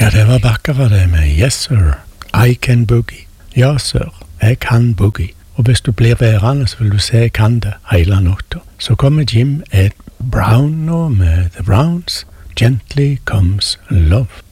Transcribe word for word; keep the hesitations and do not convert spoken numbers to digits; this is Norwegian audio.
Ja, det var Baccara det med Yes sir, I can boogie. Ja sir, jeg kan boogie. Og hvis du blir værende så vil du se jeg kan det hele natta. Så kommer Jim Ed Brown nå med The Browns, Gently Comes Love.